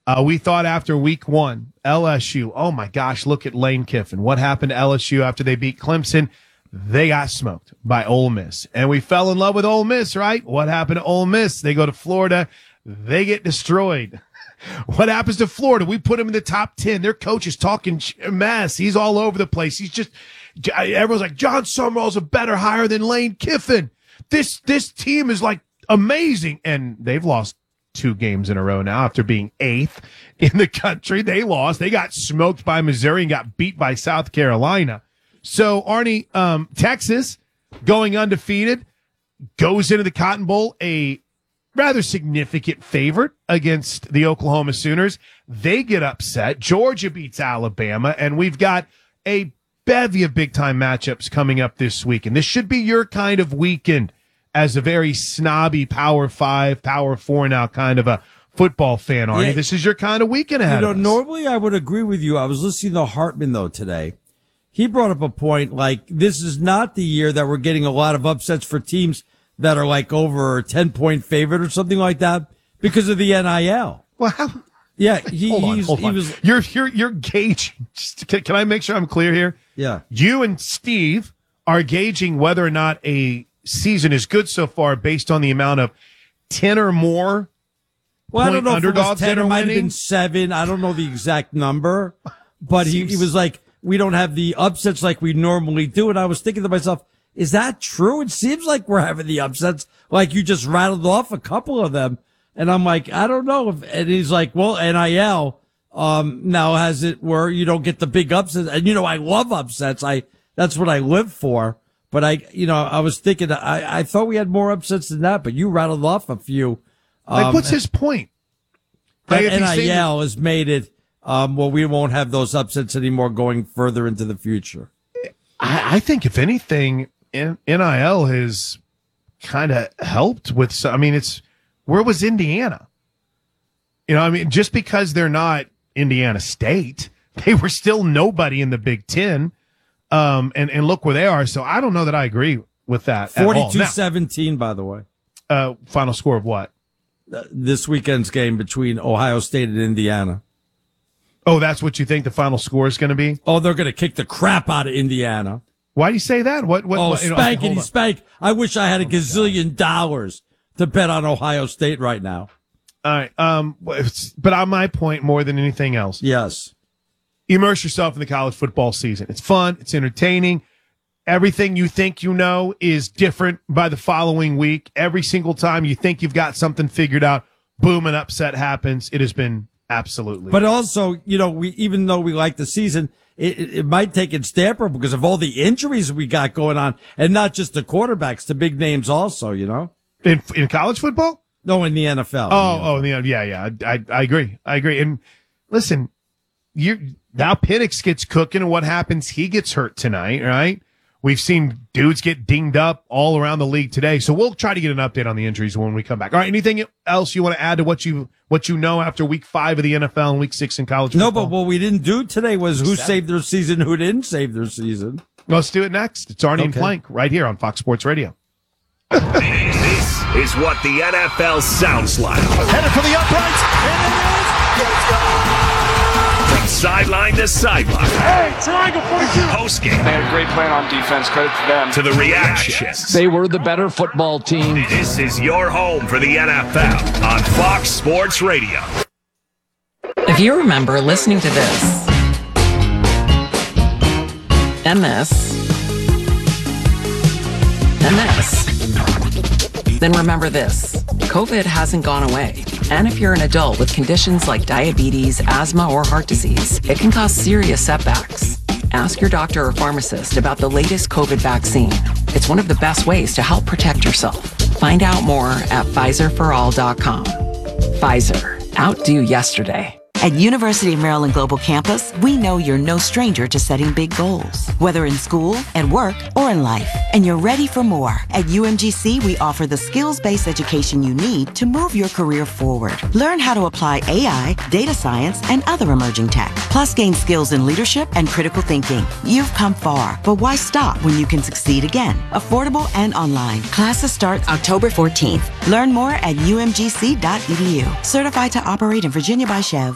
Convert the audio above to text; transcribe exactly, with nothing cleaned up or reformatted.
Uh, we thought after week one, L S U, oh my gosh, look at Lane Kiffin. What happened to L S U after they beat Clemson? They got smoked by Ole Miss. And we fell in love with Ole Miss, right? What happened to Ole Miss? They go to Florida. They get destroyed. What happens to Florida? We put them in the top ten. Their coach is talking mess. He's all over the place. He's just, everyone's like, John Summerall's a better hire than Lane Kiffin. This, this team is like amazing. And they've lost two games in a row now after being eighth in the country. They lost. They got smoked by Missouri and got beat by South Carolina. So, Arnie, um, Texas going undefeated goes into the Cotton Bowl a rather significant favorite against the Oklahoma Sooners. They get upset. Georgia beats Alabama, and we've got a bevy of big-time matchups coming up this week. And this should be your kind of weekend as a very snobby Power Five, Power Four now kind of a football fan, Arnie. Yeah. This is your kind of weekend ahead You know, of us. Normally I would agree with you. I was listening to Hartman, though, today. He brought up a point like this is not the year that we're getting a lot of upsets for teams that are like over a ten-point favorite or something like that because of the N I L. Well, how? Yeah, he, hold on, he's, hold he on. was. You're you're you're gauging. Just, can, can I make sure I'm clear here? Yeah. You and Steve are gauging whether or not a season is good so far based on the amount of ten or more. Well, I don't know if it was ten, that it are might have winning. been seven. I don't know the exact number, but he, he was like, we don't have the upsets like we normally do. And I was thinking to myself, is that true? It seems like we're having the upsets. Like you just rattled off a couple of them. And I'm like, I don't know. If, and he's like, well, N I L, um, now has it where you don't get the big upsets. And you know, I love upsets. I, that's what I live for. But I, you know, I was thinking, I, I thought we had more upsets than that, but you rattled off a few. Um, like, what's his point? Like Like, if N he's I saying- L has made it, um, well, we won't have those upsets anymore going further into the future. I, I think if anything, N- NIL has kind of helped with, so- I mean, it's, where was Indiana? You know, I mean, just because they're not Indiana State, they were still nobody in the Big Ten. Um, and, and look where they are. So I don't know that I agree with that. forty-two seventeen, by the way. Uh, final score of what? Uh, this weekend's game between Ohio State and Indiana. Oh, that's what you think the final score is going to be? Oh, they're going to kick the crap out of Indiana. Why do you say that? What? what oh, what, you know, okay, hold spankety on. spank. I wish I had a Oh, gazillion dollars to bet on Ohio State right now. All right. Um, but on my point, more than anything else, Yes. immerse yourself in the college football season. It's fun. It's entertaining. Everything you think you know is different by the following week. Every single time you think you've got something figured out, boom, an upset happens. It has been absolutely. But also, you know, we even though we like the season, it, it, it might take its damper because of all the injuries we got going on, and not just the quarterbacks, the big names also, you know? in, in college football? No, in the N F L. Oh, oh, yeah, yeah, yeah. I, I, I agree. I agree. And listen, you now Penix gets cooking, and what happens? He gets hurt tonight, right? We've seen dudes get dinged up all around the league today, so we'll try to get an update on the injuries when we come back. All right, anything else you want to add to what you what you know after week five of the N F L and week six in college No, football? but what we didn't do today was who saved their season, who didn't save their season. Let's do it next. It's Arnie and Okay. Plank right here on Fox Sports Radio. This is what the N F L sounds like. Headed for the uprights, and it is. Let's go! From sideline to sideline. Hey, triangle forty-two. Post game They had a great plan on defense. Credit to them. to the reactions. They were the better football team. This is your home for the N F L on Fox Sports Radio. If you remember listening to this and this and this, then remember this. COVID hasn't gone away. And if you're an adult with conditions like diabetes, asthma, or heart disease, it can cause serious setbacks. Ask your doctor or pharmacist about the latest COVID vaccine. It's one of the best ways to help protect yourself. Find out more at Pfizer for all dot com. Pfizer. Outdo yesterday. At University of Maryland Global Campus, we know you're no stranger to setting big goals, whether in school, at work, or in life. And you're ready for more. At U M G C, we offer the skills-based education you need to move your career forward. Learn how to apply A I, data science, and other emerging tech. Plus, gain skills in leadership and critical thinking. You've come far, but why stop when you can succeed again? Affordable and online. Classes start October fourteenth. Learn more at U M G C dot E D U. Certified to operate in Virginia by Chev.